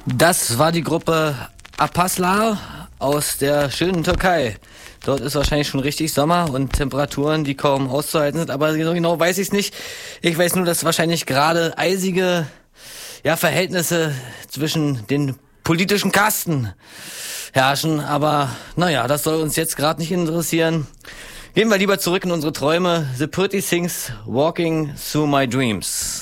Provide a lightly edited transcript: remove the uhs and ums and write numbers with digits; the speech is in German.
Das war die Gruppe Apaslar aus der schönen Türkei. Dort ist wahrscheinlich schon richtig Sommer und Temperaturen, die kaum auszuhalten sind, aber so genau weiß ich es nicht. Ich weiß nur, dass wahrscheinlich gerade eisige Verhältnisse zwischen den politischen Kasten herrschen, aber naja, das soll uns jetzt gerade nicht interessieren. Gehen wir lieber zurück in unsere Träume. The Pretty Things Walking Through My Dreams.